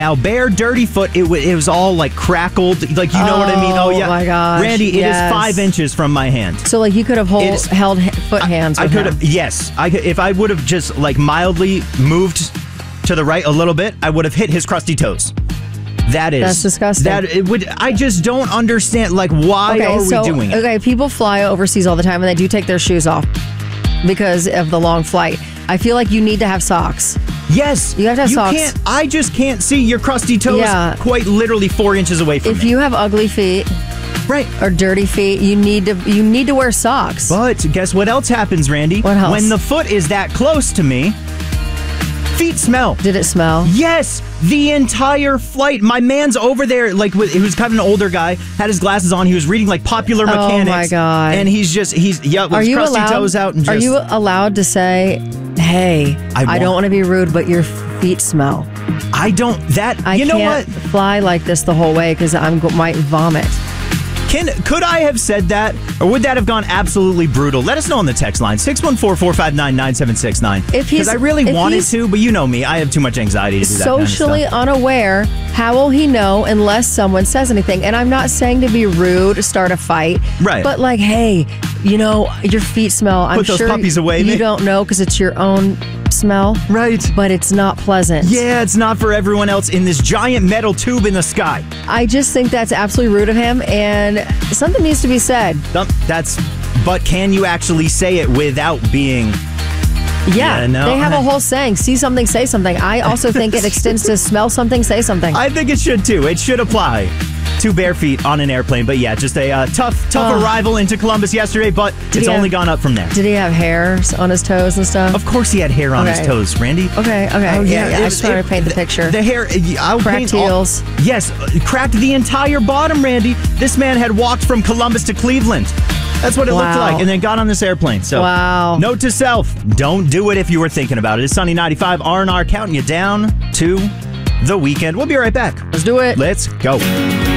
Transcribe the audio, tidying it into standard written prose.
Now, bare, dirty foot, it was all like crackled. Like, you know what I mean? Oh, yeah. Oh, my gosh. Randy, it yes. is 5 inches from my hand. So, like, you could have held foot hands I with could him. have, yes. If I would have just, like, mildly moved to the right a little bit, I would have hit his crusty toes. That's disgusting. I just don't understand, like, why are we doing it? Okay, people fly overseas all the time and they do take their shoes off because of the long flight. I feel like you need to have socks. Yes. You have to have socks. I just can't see your crusty toes quite literally 4 inches away from me. If you have ugly feet, right, or dirty feet, you need to wear socks. But guess what else happens, Randy? What else? When the foot is that close to me, feet smell. Did it smell? Yes, the entire flight. My man's over there, like, he was kind of an older guy, had his glasses on. He was reading, like, Popular Mechanics. Oh, my God. And he's with his crusty toes out. And are you allowed to say, hey, I don't want to be rude, but your feet smell? I don't. I can't fly like this the whole way because I might vomit. Could I have said that? Or would that have gone absolutely brutal? Let us know on the text line, 614-459-9769. Because I really wanted to, but you know me. I have too much anxiety to do that socially kind of stuff. unaware, how will he know unless someone says anything? And I'm not saying to be rude, to start a fight. Right. But like, hey, your feet smell. Put those puppies away. You don't know because it's your own smell. Right. But it's not pleasant. Yeah, it's not for everyone else in this giant metal tube in the sky. I just think that's absolutely rude of him, and something needs to be said. But can you actually say it without being... Yeah, no. They have a whole saying, see something, say something. I also think it extends to smell something, say something. I think it should too. It should apply to bare feet on an airplane. But yeah, just a tough arrival into Columbus yesterday, but it's only gone up from there. Did he have hair on his toes and stuff? Of course he had hair on his toes, Randy. Okay. Oh, yeah. I just wanted to paint the picture. The hair, cracked heels. Yes, cracked the entire bottom, Randy. This man had walked from Columbus to Cleveland. That's what it looked like, and then got on this airplane. So, note to self, don't do it if you were thinking about it. It's Sunny 95, R&R counting you down to the weekend. We'll be right back. Let's do it. Let's go.